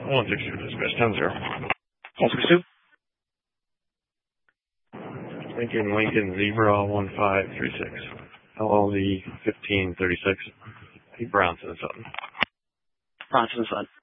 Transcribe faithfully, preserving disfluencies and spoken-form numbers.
one six two, dispatch ten zero. one six two. Lincoln, Lincoln, Zebra one five three six. L L V fifteen thirty-six. Bronson and Sutton. Bronson and Sutton.